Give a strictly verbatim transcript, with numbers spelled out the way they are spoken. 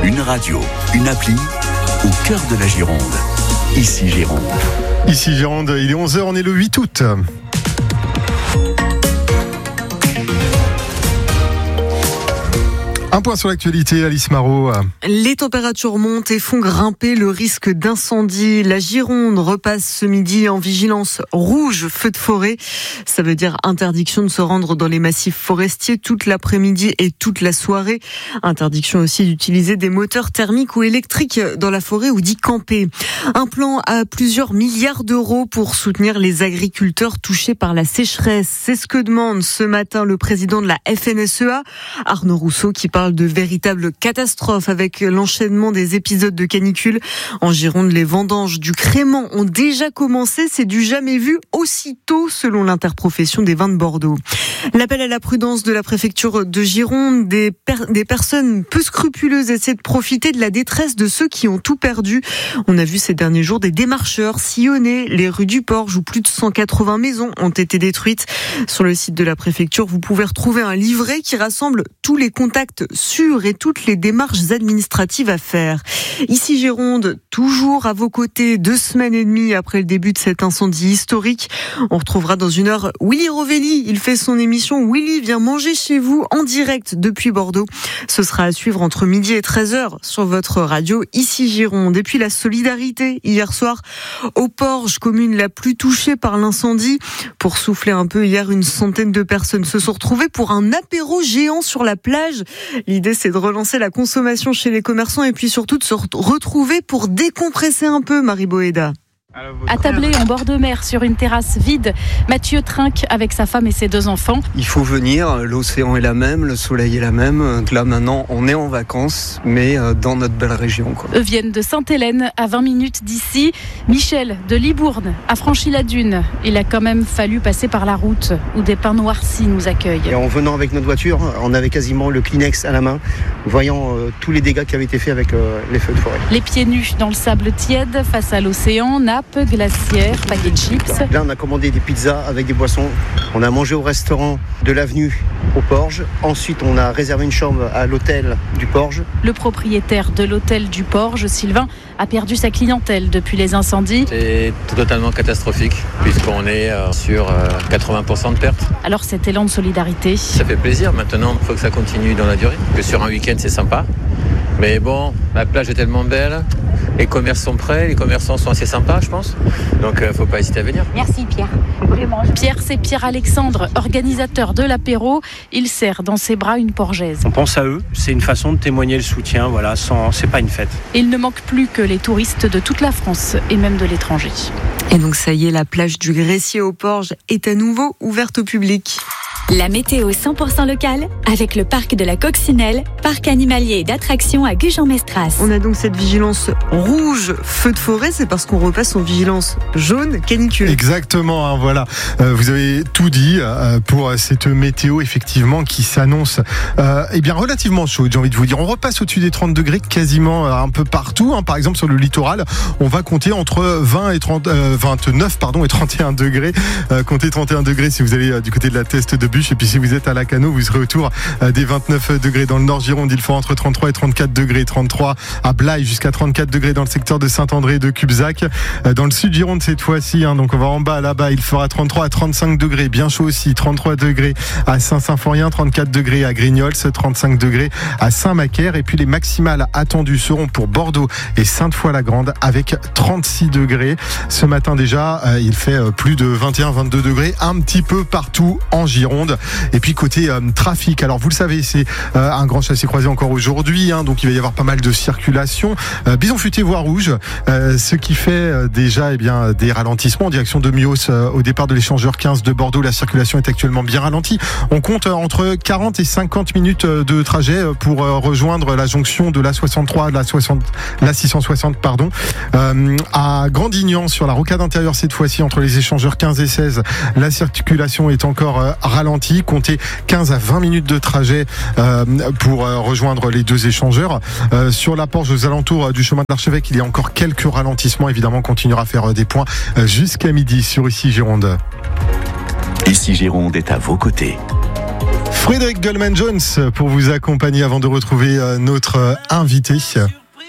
Une radio, une appli, au cœur de la Gironde. Ici Gironde. Ici Gironde, il est onze heures, on est le huit août. Un point sur l'actualité, Alice Marot. Les températures montent et font grimper le risque d'incendie. La Gironde repasse ce midi en vigilance rouge, feu de forêt. Ça veut dire interdiction de se rendre dans les massifs forestiers toute l'après-midi et toute la soirée. Interdiction aussi d'utiliser des moteurs thermiques ou électriques dans la forêt ou d'y camper. Un plan à plusieurs milliards d'euros pour soutenir les agriculteurs touchés par la sécheresse. C'est ce que demande ce matin le président de la F N S E A, Arnaud Rousseau, qui parle de véritables catastrophes avec l'enchaînement des épisodes de canicule. En Gironde, les vendanges du crément ont déjà commencé. C'est du jamais vu aussitôt, selon l'interprofession des vins de Bordeaux. L'appel à la prudence de la préfecture de Gironde, des, per- des personnes peu scrupuleuses essaient de profiter de la détresse de ceux qui ont tout perdu. On a vu ces derniers jours des démarcheurs sillonner les rues du Porge où plus de cent quatre-vingts maisons ont été détruites. Sur le site de la préfecture, vous pouvez retrouver un livret qui rassemble tous les contacts sûrs et toutes les démarches administratives à faire. Ici Gironde, toujours à vos côtés, deux semaines et demie après le début de cet incendie historique. On retrouvera dans une heure Willy Rovelli. Il fait son émission Willy vient manger chez vous en direct depuis Bordeaux. Ce sera à suivre entre midi et treize heures sur votre radio Ici Gironde. Et puis la solidarité hier soir au Porge, commune la plus touchée par l'incendie. Pour souffler un peu, hier une centaine de personnes se sont retrouvées pour un apéro géant sur la plage. L'idée, c'est de relancer la consommation chez les commerçants et puis surtout de se retrouver pour décompresser un peu, Marie Boéda. Attablé en bord de mer sur une terrasse vide, Mathieu trinque avec sa femme et ses deux enfants. Il faut venir, l'océan est la même, le soleil est la même. Là maintenant, on est en vacances, mais dans notre belle région, quoi. Eux viennent de Sainte-Hélène, à vingt minutes d'ici. Michel, de Libourne, a franchi la dune. Il a quand même fallu passer par la route, où des pins noircis nous accueillent. Et en venant avec notre voiture, on avait quasiment le Kleenex à la main, voyant euh, tous les dégâts qui avaient été faits avec euh, les feux de forêt. Les pieds nus dans le sable tiède, face à l'océan, nappe, glacière, paquet de chips. Là, on a commandé des pizzas avec des boissons. On a mangé au restaurant de l'avenue au Porge. Ensuite, on a réservé une chambre à l'hôtel du Porge. Le propriétaire de l'hôtel du Porge, Sylvain, a perdu sa clientèle depuis les incendies. C'est totalement catastrophique puisqu'on est sur quatre-vingts pour cent de pertes. Alors cet élan de solidarité. Ça fait plaisir. Maintenant, il faut que ça continue dans la durée. Que sur un week-end, c'est sympa. Mais bon, la plage est tellement belle. Les commerces sont prêts, les commerçants sont assez sympas, je pense. Donc, il euh, ne faut pas hésiter à venir. Merci Pierre. Vraiment. Pierre, c'est Pierre-Alexandre, organisateur de l'apéro. Il serre dans ses bras une porgaise. On pense à eux. C'est une façon de témoigner le soutien. Voilà, sans, c'est pas une fête. Et il ne manque plus que les touristes de toute la France et même de l'étranger. Et donc, ça y est, la plage du Gressier au Porge est à nouveau ouverte au public. La météo cent pour cent locale avec le parc de la Coccinelle, parc animalier et d'attractions à Gujan-Mestras. On a donc cette vigilance rouge, feu de forêt, c'est parce qu'on repasse en vigilance jaune, canicule. Exactement, hein, voilà. Euh, vous avez tout dit euh, pour cette météo effectivement qui s'annonce euh, eh bien relativement chaude, j'ai envie de vous dire. On repasse au-dessus des trente degrés quasiment euh, un peu partout. Hein. Par exemple sur le littoral, on va compter entre vingt et trente, euh, vingt-neuf pardon, et trente et un degrés. Euh, comptez trente et un degrés si vous allez euh, du côté de la Teste de Bûche. Et puis si vous êtes à Lacanau, vous serez autour des vingt-neuf degrés dans le nord Gironde. Il faut entre trente-trois et trente-quatre degrés. trente-trois à Blaye jusqu'à trente-quatre degrés dans le secteur de Saint-André et de Cubzac. Dans le sud Gironde cette fois-ci, hein, donc on va en bas là-bas, il fera trente-trois à trente-cinq degrés. Bien chaud aussi, trente-trois degrés à Saint-Symphorien, trente-quatre degrés à Grignols, trente-cinq degrés à Saint-Macaire. Et puis les maximales attendues seront pour Bordeaux et Sainte-Foy-la-Grande avec trente-six degrés. Ce matin déjà, il fait plus de vingt et un à vingt-deux degrés un petit peu partout en Gironde. Et puis côté euh, trafic, alors vous le savez, c'est euh, un grand chassé-croisé encore aujourd'hui, hein, donc il va y avoir pas mal de circulation. Euh, Bison futé voie rouge, euh, ce qui fait euh, déjà eh bien des ralentissements en direction de Mios euh, au départ de l'échangeur quinze de Bordeaux. La circulation est actuellement bien ralentie. On compte euh, entre quarante et cinquante minutes de trajet pour euh, rejoindre la jonction de l'A soixante-trois, la, soixante, la six cent soixante, pardon, euh, à Grandignan sur la rocade intérieure cette fois-ci entre les échangeurs quinze et seize. La circulation est encore euh, ralentie. Comptez quinze à vingt minutes de trajet euh, pour euh, rejoindre les deux échangeurs. Euh, sur la Porge, aux alentours euh, du chemin de l'Archevêque, il y a encore quelques ralentissements. Évidemment, on continuera à faire euh, des points euh, jusqu'à midi sur Ici Gironde. Ici Gironde est à vos côtés. Frédéric Goldman-Jones pour vous accompagner avant de retrouver notre invité.